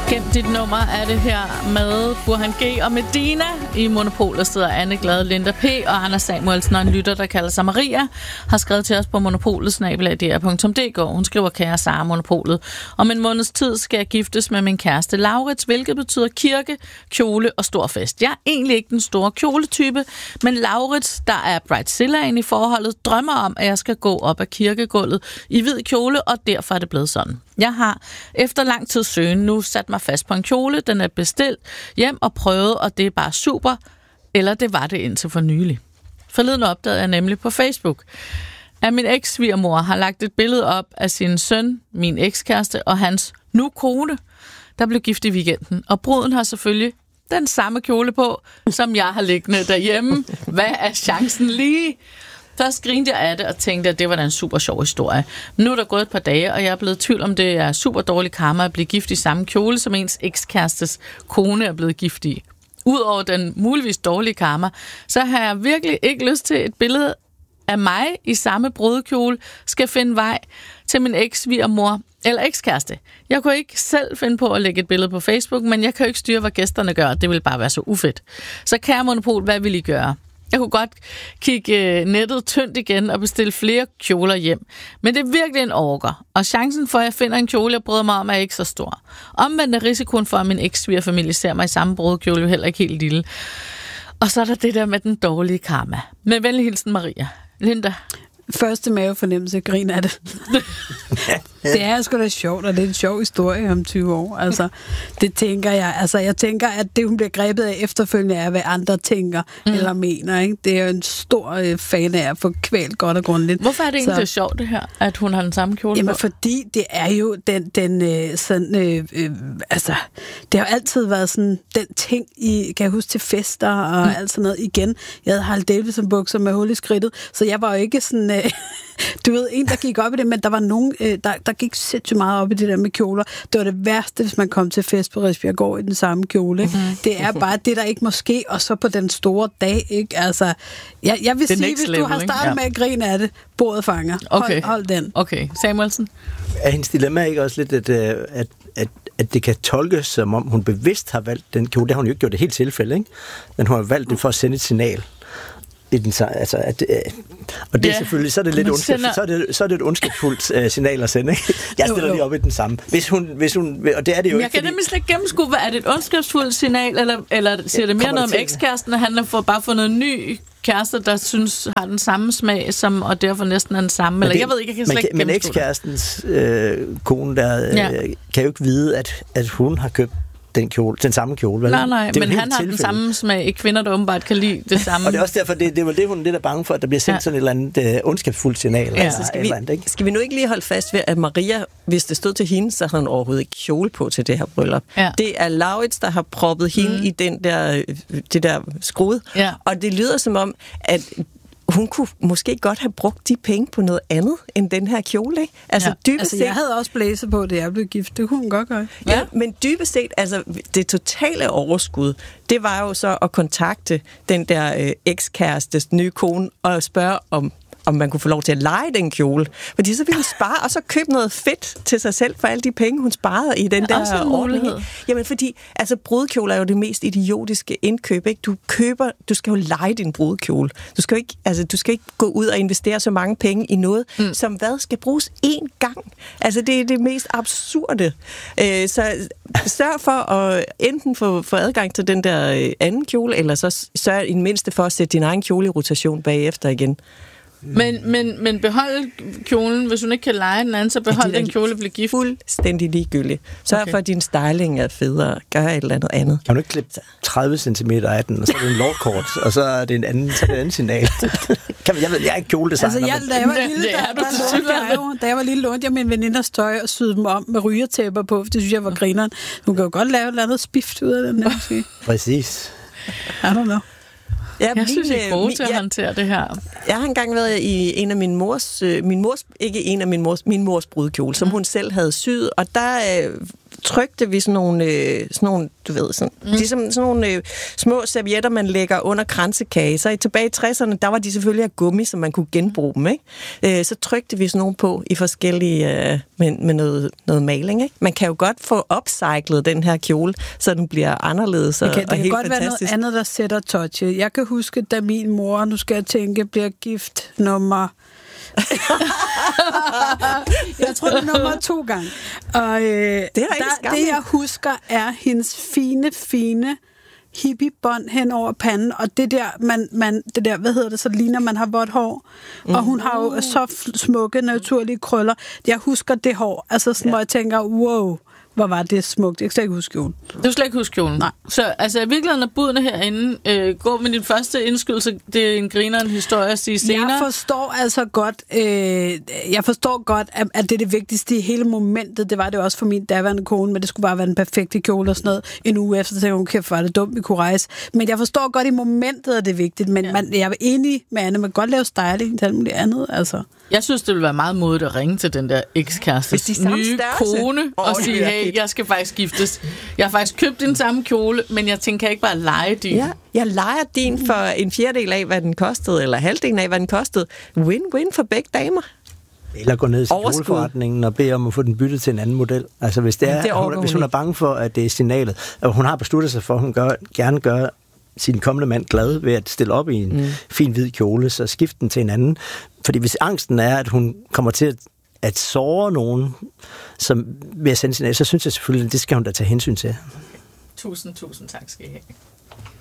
Gem dit nummer er det her med Burhan G og Medina. I Monopolet sidder Anne Glad, Linda P. og Anders Samuelsen, og en lytter, der kalder sig Maria, har skrevet til os på monopolet@dr.dk. Hun skriver: kære Sara, Monopolet. Om en måneds tid skal jeg giftes med min kæreste Laurits, hvilket betyder kirke, kjole og stor fest. Jeg er egentlig ikke den store kjoletype, men Laurits, der er bridezillaen i forholdet, drømmer om, at jeg skal gå op ad kirkegulvet i hvid kjole, og derfor er det blevet sådan. Jeg har efter lang tid søgen nu sat mig fast på en kjole. Den er bestilt hjem og prøvet, og det er bare super. Eller det var det indtil for nylig. Forleden opdagede jeg nemlig på Facebook, at min eks-svigermor har lagt et billede op af sin søn, min ekskæreste og hans nu kone, der blev gift i weekenden. Og bruden har selvfølgelig den samme kjole på, som jeg har liggende derhjemme. Hvad er chancen lige? Først grinede jeg af det og tænkte, at det var da en super sjov historie. Nu er der gået et par dage, og jeg er blevet i tvivl om, det er super dårlig karma at blive gift i samme kjole, som ens ekskærestes kone er blevet gift i. Udover den muligvis dårlige karma, så har jeg virkelig ikke lyst til et billede af mig i samme brudekjole skal finde vej til min eks-svigermor eller ekskæreste. Jeg kunne ikke selv finde på at lægge et billede på Facebook, men jeg kan jo ikke styre, hvad gæsterne gør. Det vil bare være så ufedt. Så kære Monopol, hvad vil I gøre? Jeg kunne godt kigge nettet tyndt igen og bestille flere kjoler hjem. Men det er virkelig en orker. Og chancen for, at jeg finder en kjole, jeg bryder mig om, er ikke så stor. Omvendt er risikoen for, at min eks-svigerfamilie ser mig i samme brudekjole, jo heller ikke helt lille. Og så er der det der med den dårlige karma. Med venlig hilsen, Maria. Linda? Første mavefornemmelse, grin af det. Det er sgu da sjovt, og det er en sjov historie om 20 år. Altså, det tænker jeg. Altså, jeg tænker, at det, hun bliver grebet af efterfølgende, er, hvad andre tænker eller mener. Ikke? Det er jo en stor fan af at få kvalt godt og grundigt. Hvorfor er det egentlig det sjovt, det her, at hun har den samme kjole? Jamen, fordi det er jo altså, det har jo altid været sådan, den ting i, kan jeg huske, til fester og alt sådan noget igen. Jeg havde Harald Davidson bukser med hul i skridtet, så jeg var jo ikke sådan, du ved, en, der gik op i det, men der var nogen, der gik sindssygt meget op i det der med kjoler. Det var det værste, hvis man kom til fest på Risbjerggård i den samme kjole. Mm-hmm. Det er bare det, der ikke må ske, og så på den store dag, ikke? Altså, jeg vil sige, hvis du har startet med at grine af det, bordet fanger. Okay. Hold den. Okay, Samuelsen? Er hendes dilemma ikke også lidt, at det kan tolkes, som om hun bevidst har valgt den kjole? Det har hun jo ikke gjort det helt tilfælde, ikke? Men hun har valgt det for at sende et signal. Altså, og det er selvfølgelig, så er det lidt så er det et ondskabsfuldt signal at sende, ikke? Jeg stiller lige op i den samme. Hvis hun, og det er det jo ikke. Jeg kan nemlig slet ikke gennemskue, er det et ondskabsfuldt signal, eller siger det mere noget om ekskæresten, at han har bare fundet en ny kæreste, der synes har den samme smag, som, og derfor næsten er den samme. Eller jeg ved ikke, jeg kan slet ikke men ekskærestens kone, der kan jo ikke vide, at hun har købt den samme kjole. Vel? Nej, men han har den samme smag. Kvinder, der åbenbart kan lide det samme. Og det er også derfor, det var det, hun er lidt bange for, at der bliver sendt sådan et eller andet ondskabsfuldt signal. Ja. Altså, skal vi nu ikke lige holde fast ved, at Maria, hvis det stod til hende, så har hun overhovedet ikke kjole på til det her bryllup. Ja. Det er Laurits, der har proppet hende i det der skrud. Ja. Og det lyder som om, at hun kunne måske godt have brugt de penge på noget andet end den her kjole, ikke? Altså, dybest set, jeg havde også blæser på, det jeg blev gift. Det kunne hun godt gøre. Ja, men dybest set, altså, det totale overskud, det var jo så at kontakte den der ekskærestes nye kone og spørge om man kunne få lov til at lege den kjole. Fordi så ville hun spare, og så købe noget fedt til sig selv for alle de penge, hun sparede i den der ordning. Jamen fordi, altså brudekjole er jo det mest idiotiske indkøb, ikke? Du skal jo lege din brudekjole. Du skal ikke gå ud og investere så mange penge i noget, som hvad skal bruges én gang. Altså det er det mest absurde. Så sørg for at enten få adgang til den der anden kjole, eller så sørg i det mindste for at sætte din egen kjole i rotation bagefter igen. Men behold kjolen, hvis hun ikke kan lege den anden, så behold den kjole og blive gift. Fuldstændig ligegyldigt. Sørg for, at din styling er federe. Gør et eller andet. Kan du ikke klippe 30 cm af den, og så er det en lovkort, og så er det en anden signal? Jeg er ikke kjoledesigner. Altså, da jeg var lille, lånte jeg min veninders tøj og syede dem om med rygertæpper på, for det synes jeg var grineren. Hun kan jo godt lave et eller andet spift ud af den her, måske. Præcis. I don't know. Ja, jeg synes, I er gode til at håndtere det her. Jeg har engang været i en af min mors brudekjole, som hun selv havde syet, og der trykte vi sådan nogle du ved, ligesom sådan nogle små servietter, man lægger under kransekage. Så tilbage i 60'erne, der var de selvfølgelig af gummi, så man kunne genbruge dem, ikke? Så trykte vi sådan nogle på i forskellige, med noget maling, ikke? Man kan jo godt få upcyclet den her kjole, så den bliver anderledes og helt fantastisk. Det kan godt være noget andet, der sætter touchet. Jeg kan huske, da min mor, nu skal jeg tænke, bliver gift nummer... jeg tror, det er nummer 2 gange. Og det jeg husker, er hendes fine hippiebånd hen over panden, og det der, hvad hedder det, så ligner man har vådt hår. Og hun har jo så smukke, naturlige krøller. Jeg husker det hår, altså sådan, hvor jeg tænker, wow, hvor var det smukt. Jeg kan slet ikke huske kjolen. Du kan slet ikke huske kjolen? Nej. Så altså, i virkeligheden er budene herinde, gå med din første indskydelse, det er en grineren historie at sige senere. Jeg forstår godt, at det er det vigtigste i hele momentet. Det var det også for min daværende kone, men det skulle bare være den perfekte kjole og sådan noget. En uge efter, så tænkte hun, kæft, var det dumt, vi kunne rejse. Men jeg forstår godt, i momentet er det vigtigt, men jeg er enig med Anne, man kan godt lave styling til alt muligt andet, altså. Jeg synes, det ville være meget modigt at ringe til den der ekskærestes nye kone og sige, hey, jeg skal faktisk giftes. Jeg har faktisk købt den samme kjole, men jeg tænker, kan jeg ikke bare lege din? Ja, jeg leger din for en fjerdedel af, hvad den kostede, eller halvdelen af, hvad den kostede. Win-win for begge damer. Eller gå ned til kjoleforretningen og bede om at få den byttet til en anden model. Altså hvis hvis hun er bange for, at det er signalet, og hun har besluttet sig for, at hun gerne gør sin kommende mand glad ved at stille op i en fin hvid kjole, så skift den til en anden. Fordi hvis angsten er, at hun kommer til at såre nogen, som ved at sende signal, så synes jeg selvfølgelig, at det skal hun da tage hensyn til. Tusind tak skal I have.